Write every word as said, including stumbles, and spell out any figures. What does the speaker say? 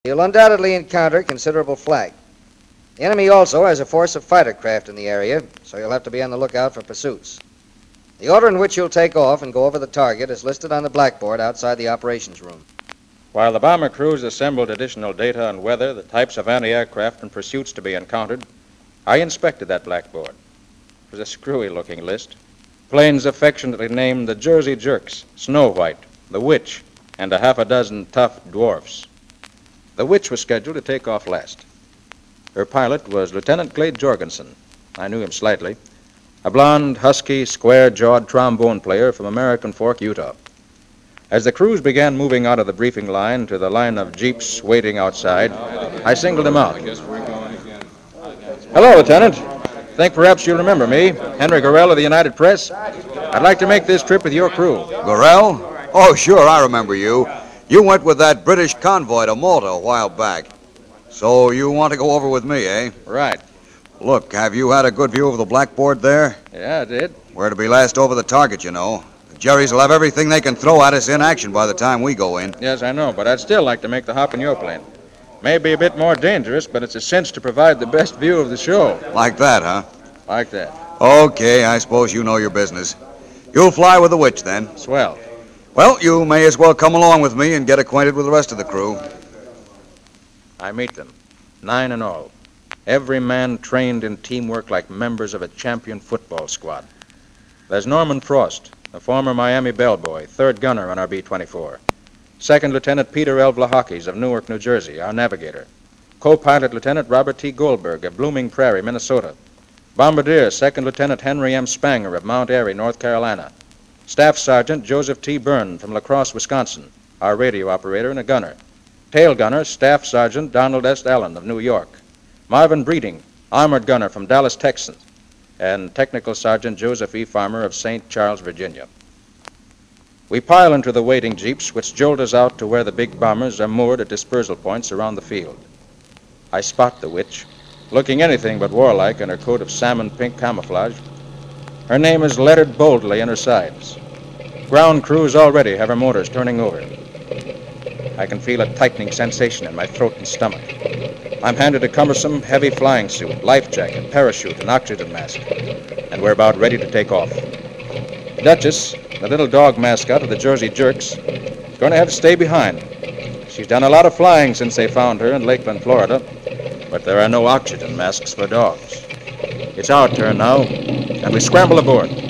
You'll undoubtedly encounter considerable flak. The enemy also has a force of fighter craft in the area, so you'll have to be on the lookout for pursuits. The order in which you'll take off and go over the target is listed on the blackboard outside the operations room. While the bomber crews assembled additional data on weather, the types of anti-aircraft and pursuits to be encountered, I inspected that blackboard. It was a screwy-looking list. Planes affectionately named the Jersey Jerks, Snow White, the Witch, and a half a dozen tough dwarfs. The Witch was scheduled to take off last. Her pilot was Lieutenant Glade Jorgensen. I knew him slightly. A blond, husky, square-jawed trombone player from American Fork, Utah. As the crews began moving out of the briefing line to the line of jeeps waiting outside, I singled him out. Hello, Lieutenant. Think perhaps you'll remember me, Henry Gorell of the United Press. I'd like to make this trip with your crew. Gorell? Oh, sure, I remember you. You went with that British convoy to Malta a while back. So you want to go over with me, eh? Right. Look, have you had a good view of the blackboard there? Yeah, I did. We're to be last over the target, you know. The Jerry's will have everything they can throw at us in action by the time we go in. Yes, I know, but I'd still like to make the hop in your plane. May be a bit more dangerous, but it's a cinch to provide the best view of the show. Like that, huh? Like that. Okay, I suppose you know your business. You'll fly with the Witch, then. Swell. Well, you may as well come along with me and get acquainted with the rest of the crew. I meet them, nine in all. Every man trained in teamwork like members of a champion football squad. There's Norman Frost, a former Miami bellboy, third gunner on our B twenty-four. Second Lieutenant Peter L. Vlahakis of Newark, New Jersey, our navigator. Co-pilot Lieutenant Robert T. Goldberg of Blooming Prairie, Minnesota. Bombardier Second Lieutenant Henry M. Spanger of Mount Airy, North Carolina. Staff Sergeant Joseph T. Byrne from La Crosse, Wisconsin, our radio operator and a gunner. Tail gunner Staff Sergeant Donald S. Allen of New York. Marvin Breeding, armored gunner from Dallas, Texas. And Technical Sergeant Joseph E. Farmer of Saint Charles, Virginia. We pile into the waiting jeeps, which jolt us out to where the big bombers are moored at dispersal points around the field. I spot the Witch, looking anything but warlike in her coat of salmon pink camouflage. Her name is lettered boldly in her sides. Ground crews already have her motors turning over. I can feel a tightening sensation in my throat and stomach. I'm handed a cumbersome, heavy flying suit, life jacket, parachute, and oxygen mask, and we're about ready to take off. Duchess, the little dog mascot of the Jersey Jerks, is going to have to stay behind. She's done a lot of flying since they found her in Lakeland, Florida, but there are no oxygen masks for dogs. It's our turn now, and we scramble aboard.